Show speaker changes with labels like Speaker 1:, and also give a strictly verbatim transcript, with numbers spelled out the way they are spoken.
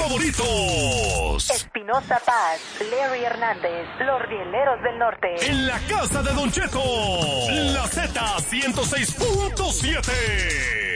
Speaker 1: favoritos.
Speaker 2: Espinosa Paz, Larry Hernández, los Rieleros del Norte.
Speaker 1: En la casa de Don Cheto, la Z ciento seis punto siete.